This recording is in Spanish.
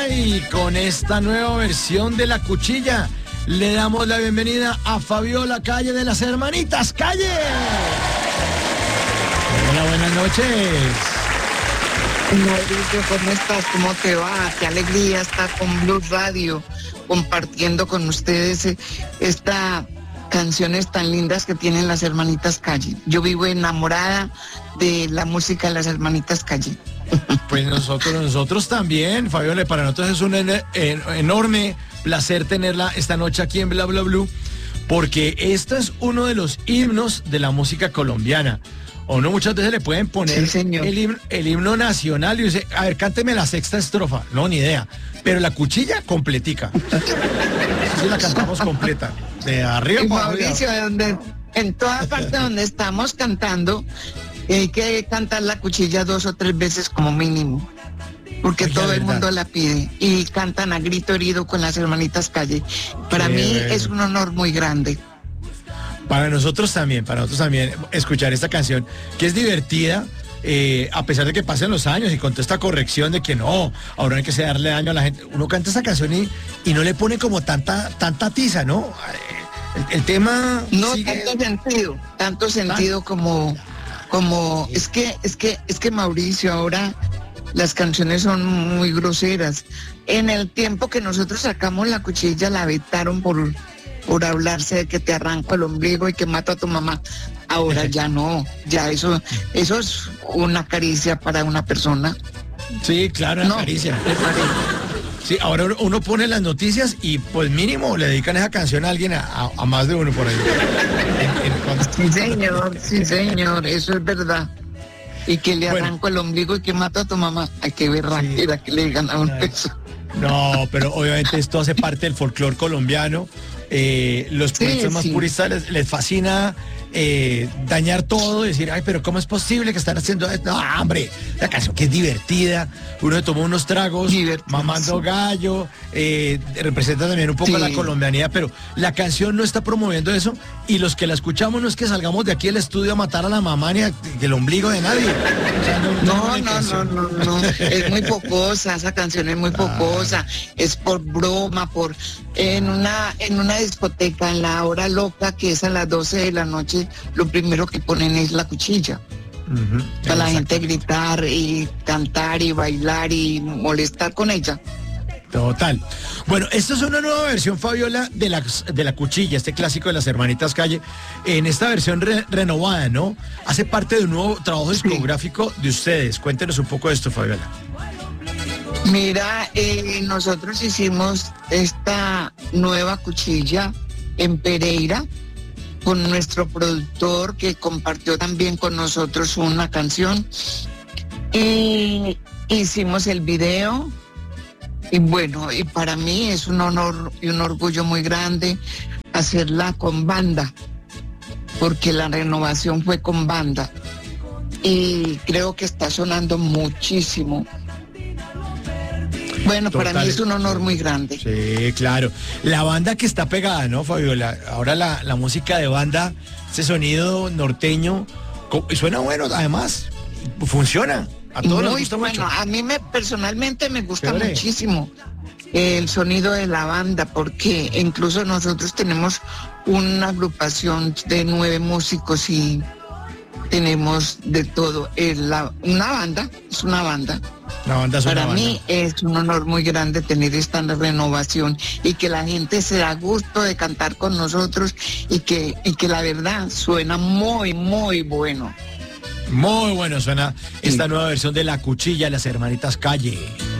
Y con esta nueva versión de La Cuchilla, le damos la bienvenida a Fabiola Calle de las Hermanitas Calle. Hola, buenas noches. Mauricio, ¿cómo estás? ¿Cómo te va? Qué alegría estar con Blue Radio, compartiendo con ustedes estas canciones tan lindas que tienen las Hermanitas Calle. Yo vivo enamorada de la música de las Hermanitas Calle. Pues nosotros también, Fabiola, para nosotros es un enorme placer tenerla esta noche aquí en Bla Bla Blue, porque esto es uno de los himnos de la música colombiana. O no, muchas veces le pueden poner el himno nacional y dice, a ver, cánteme la sexta estrofa. No, ni idea. Pero La Cuchilla, completica. Sí, la cantamos completa. De arriba para abajo. Mauricio, en toda parte donde estamos cantando, hay que cantar La Cuchilla 2 o 3 veces como mínimo. Porque oiga, todo el mundo la pide. Y cantan a grito herido con las Hermanitas Calle. Para mí es un honor muy grande. Para nosotros también, escuchar esta canción, que es divertida, a pesar de que pasen los años y con toda esta corrección de que no, ahora hay que darle daño a la gente. Uno canta esta canción y no le pone como tanta tiza, ¿no? El tema... No, sigue... tanto sentido como es que Mauricio, ahora las canciones son muy groseras. En el tiempo que nosotros sacamos La Cuchilla, la vetaron por hablarse de que te arranco el ombligo y que mato a tu mamá. Ahora ya no, ya eso es una caricia para una persona. Sí, claro, una caricia. Sí, ahora uno pone las noticias y pues mínimo le dedican esa canción a alguien, a más de uno por ahí. Sí señor, eso es verdad. Y que le arranco el ombligo y que mato a tu mamá. Hay que ver rápida que le digan a un peso. No, pero obviamente esto hace parte del folclore colombiano. Los puristas más puristas les fascina dañar todo y decir, ay, pero ¿cómo es posible que están haciendo esto? No, hombre, la canción que es divertida, uno se toma unos tragos, mamando gallo, representa también un poco la colombianidad, pero la canción no está promoviendo eso y los que la escuchamos no es que salgamos de aquí del estudio a matar a la mamá ni del ombligo de nadie. O sea, no, es muy focosa, esa canción es muy focosa, es por broma, en una discoteca, en la hora loca, que es a las 12 de la noche, lo primero que ponen es La Cuchilla. Para la gente gritar y cantar y bailar y molestar con ella. Total. Bueno, esta es una nueva versión, Fabiola, de la Cuchilla, este clásico de las Hermanitas Calle, en esta versión renovada, ¿no? Hace parte de un nuevo trabajo discográfico de ustedes. Cuéntenos un poco de esto, Fabiola. Mira, nosotros hicimos esta nueva Cuchilla en Pereira con nuestro productor que compartió también con nosotros una canción y hicimos el video y bueno, y para mí es un honor y un orgullo muy grande hacerla con banda, porque la renovación fue con banda y creo que está sonando muchísimo. Bueno, total, para mí es un honor muy grande. Sí, claro. La banda que está pegada, ¿no, Fabiola? Ahora la música de banda, ese sonido norteño, suena bueno, además, funciona. A todos nos gusta mucho. A mí personalmente me gusta muchísimo el sonido de la banda, porque incluso nosotros tenemos una agrupación de 9 músicos y tenemos de todo. Una banda. Para mí es un honor muy grande tener esta renovación y que la gente se da gusto de cantar con nosotros y que la verdad suena muy, muy bueno. Muy bueno suena esta nueva versión de La Cuchilla, las Hermanitas Calle.